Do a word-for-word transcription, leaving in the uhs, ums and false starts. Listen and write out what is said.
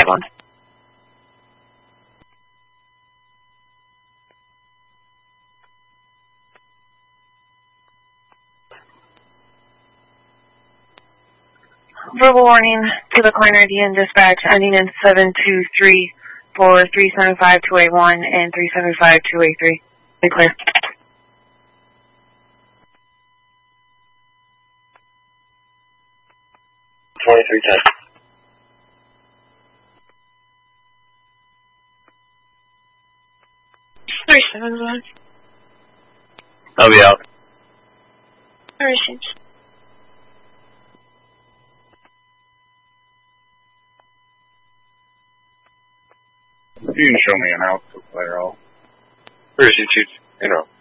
red one. Verbal warning to the client I D and dispatch ending in seven two three for three seven five two eight one and three seven five two eight three. Be clear. twenty-three ten. Three seven one. I'll be out. Received. You can show me an out to player all. Where is he, Chief? You know.